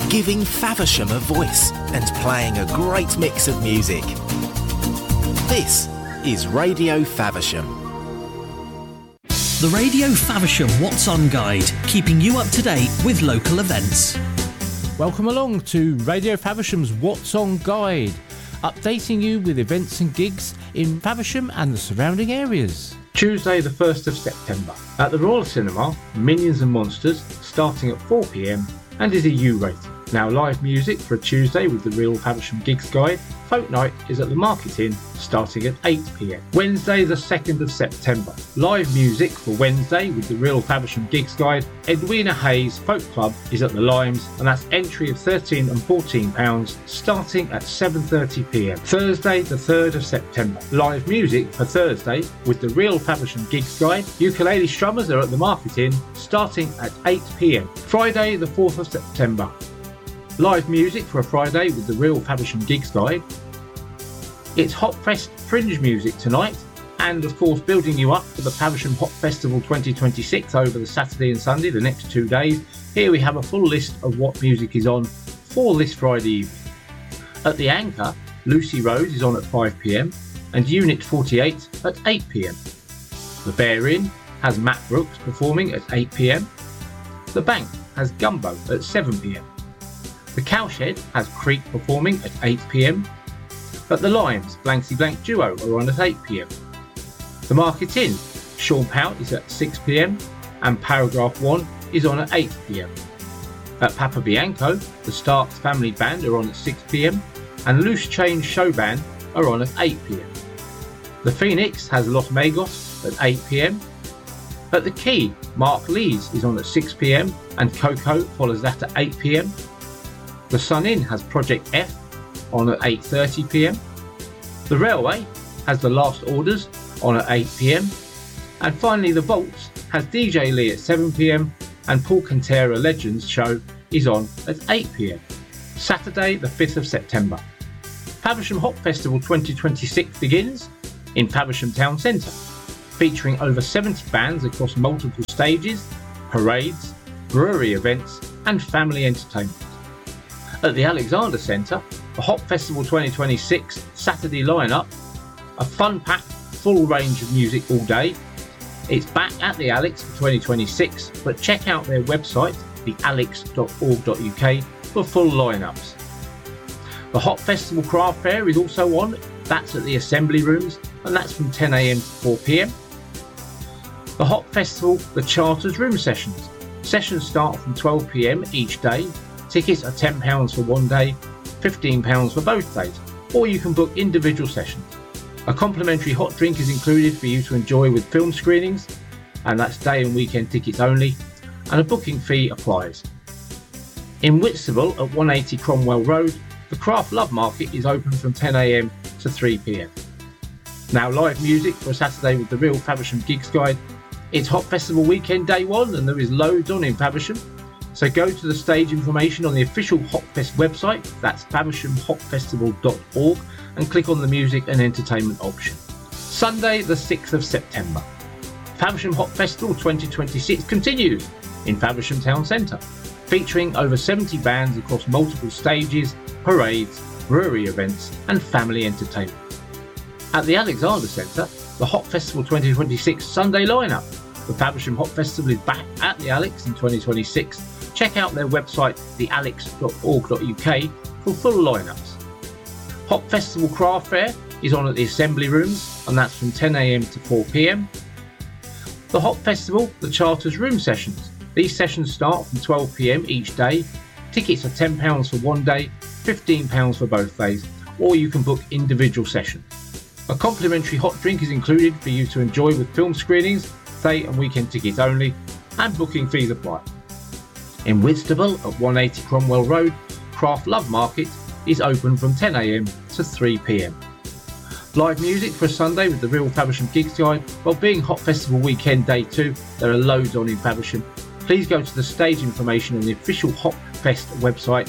giving Faversham a voice and playing a great mix of music. This is Radio Faversham. The Radio Faversham What's On Guide, keeping you up to date with local events. Welcome along to Radio Faversham's What's On Guide, updating you with events and gigs in Faversham and the surrounding areas. Tuesday the 1st of September at the Royal Cinema, Minions and Monsters, starting at 4 p.m, and is a U rating. Now live music for a Tuesday with the Real Faversham Gigs Guide. Folk Night is at the Market Inn, starting at 8 p.m. Wednesday the 2nd of September. Live music for Wednesday with the Real Faversham Gigs Guide. Edwina Hayes Folk Club is at the Limes, and that's entry of £13 and £14, starting at 7:30 p.m. Thursday the 3rd of September. Live music for Thursday with the Real Faversham Gigs Guide. Ukulele strummers are at the Market Inn, starting at 8 p.m. Friday the 4th of September. Live music for a Friday with the Real Faversham Gigs Guide. It's Hopfest Fringe music tonight, and of course building you up for the Faversham Hop Festival 2026 over the Saturday and Sunday, the next 2 days. Here we have a full list of what music is on for this Friday evening. At the Anchor, Lucy Rose is on at 5 p.m, and Unit 48 at 8 p.m. The Bear Inn has Matt Brooks performing at 8 p.m. The Bank has Gumbo at 7 p.m. The Cowshed has Creek performing at 8 p.m. At the Limes, Blanksy Blank Duo are on at 8 p.m. The Market Inn, Sean Pout is at 6 p.m, and Paragraph 1 is on at 8 p.m. At Papa Bianco, the Starks Family Band are on at 6 p.m, and Loose Change Show Band are on at 8 p.m. The Phoenix has Los Magos at 8 p.m. At the Key, Mark Lees is on at 6 p.m, and Coco follows that at 8 p.m. The Sun Inn has Project F on at 8:30 p.m. The Railway has The Last Orders on at 8 p.m. And finally the Vaults has DJ Lee at 7 p.m, and Paul Cantera Legends show is on at 8 p.m. Saturday the 5th of September. Faversham Hop Festival 2026 begins in Faversham Town Centre, featuring over 70 bands across multiple stages, parades, brewery events and family entertainment. At the Alexander Centre, the Hop Festival 2026 Saturday lineup, a fun-packed full range of music all day. It's back at the Alex for 2026, but check out their website, thealex.org.uk, for full lineups. The Hop Festival Craft Fair is also on. That's at the Assembly Rooms, and that's from 10 a.m to 4 p.m. The Hop Festival, the Charters Room Sessions. Sessions start from 12 p.m each day. Tickets are £10 for one day, £15 for both days, or you can book individual sessions. A complimentary hot drink is included for you to enjoy with film screenings, and that's day and weekend tickets only, and a booking fee applies. In Whitstable at 180 Cromwell Road, the Craft Love Market is open from 10 a.m to 3 p.m. Now live music for a Saturday with the Real Faversham Gigs Guide. It's Hop Festival weekend day one, and there is loads on in Faversham. So go to the stage information on the official Hopfest website, that's favershamhopfestival.org, and click on the music and entertainment option. Sunday the 6th of September. Faversham Hop Festival 2026 continues in Faversham Town Centre, featuring over 70 bands across multiple stages, parades, brewery events and family entertainment. At the Alexander Centre, the Hop Festival 2026 Sunday lineup. The Faversham Hop Festival is back at the Alex in 2026. Check out their website, thealex.org.uk, for full lineups. Hop Festival Craft Fair is on at the Assembly Rooms, and that's from 10 a.m to 4 p.m. The Hop Festival, the Charters Room Sessions. These sessions start from 12 p.m each day. Tickets are £10 for one day, £15 for both days, or you can book individual sessions. A complimentary hot drink is included for you to enjoy with film screenings, day and weekend tickets only, and booking fees apply. In Whitstable at 180 Cromwell Road, Craft Love Market is open from 10 a.m to 3 p.m. Live music for a Sunday with the Real Faversham Gigs Guide. Well, being Hop Festival weekend day 2, there are loads on in Faversham. Please go to the stage information on the official Hop Fest website,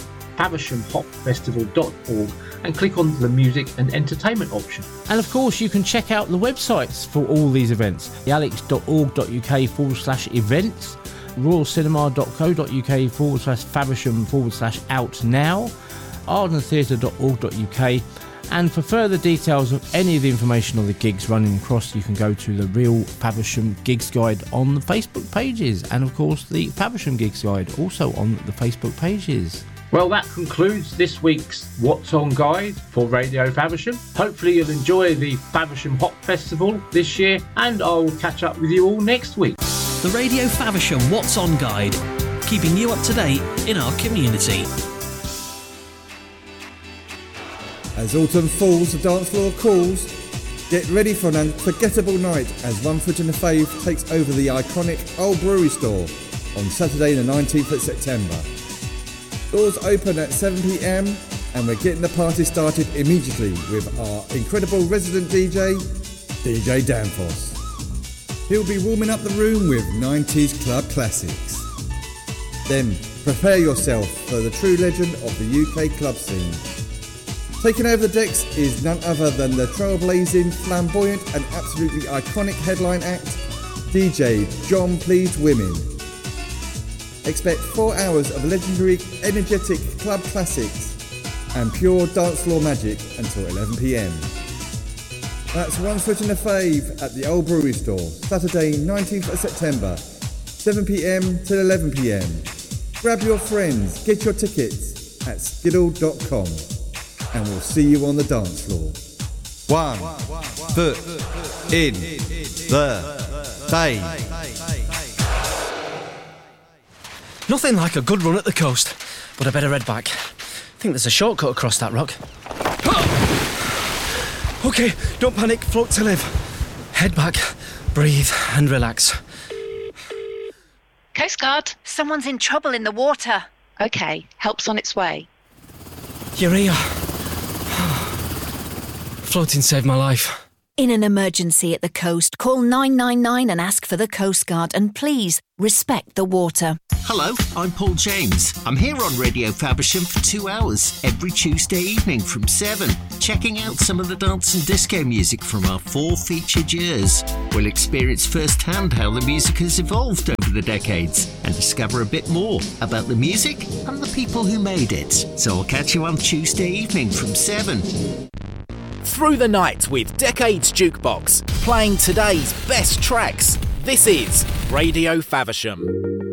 favershamhopfestival.org, and click on the music and entertainment option. And of course you can check out the websites for all these events, thealex.org.uk/events. royalcinema.co.uk/Faversham/out now, ardentheatre.org.uk. And for further details of any of the information on the gigs running across, you can go to the Real Faversham Gigs Guide on the Facebook pages, and of course the Faversham Gigs Guide also on the Facebook pages. Well, that concludes this week's What's On Guide for Radio Faversham. Hopefully you'll enjoy the Faversham Hop Festival this year, and I'll catch up with you all next week. The Radio Faversham What's On Guide, keeping you up to date in our community. As autumn falls, the dance floor calls. Get ready for an unforgettable night as One Foot in the Fave takes over the iconic Old Brewery Store on Saturday the 19th of September. Doors open at 7 p.m. and we're getting the party started immediately with our incredible resident DJ, DJ Danfoss. He'll be warming up the room with 90s club classics. Then prepare yourself for the true legend of the UK club scene. Taking over the decks is none other than the trailblazing, flamboyant and absolutely iconic headline act, DJ John Pleased Women. Expect 4 hours of legendary, energetic club classics and pure dance floor magic until 11 p.m. That's One Foot in the Fave at the Old Brewery Store, Saturday 19th of September, 7 p.m. till 11 p.m. Grab your friends, get your tickets at skiddle.com. And we'll see you on the dance floor. One foot in the fave. Nothing like a good run at the coast, but I better head back. I think there's a shortcut across that rock. OK, don't panic, float to live. Head back, breathe and relax. Coast Guard. Someone's in trouble in the water. OK, help's on its way. You're here. Floating saved my life. In an emergency at the coast, call 999 and ask for the Coast Guard, and please respect the water. Hello, I'm Paul James. I'm here on Radio Faversham for 2 hours every Tuesday evening from 7, checking out some of the dance and disco music from our 4 featured years. We'll experience firsthand how the music has evolved over the decades and discover a bit more about the music and the people who made it. So I'll catch you on Tuesday evening from 7. Through the night with Decades Jukebox, playing today's best tracks. This is Radio Faversham.